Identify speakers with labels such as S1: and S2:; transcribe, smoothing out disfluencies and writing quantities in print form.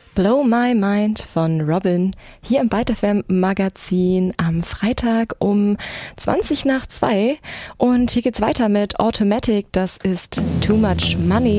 S1: Blow My Mind von Robin hier im Byte FM Magazin am Freitag um 20 nach 2 und hier geht's weiter mit Automatic, das ist Too Much Money.